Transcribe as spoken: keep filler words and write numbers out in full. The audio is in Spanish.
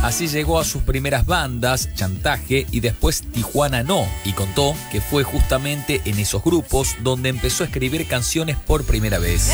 Así llegó a sus primeras bandas, Chantaje y después Tijuana No, y contó que fue justamente en esos grupos donde empezó a escribir canciones por primera vez.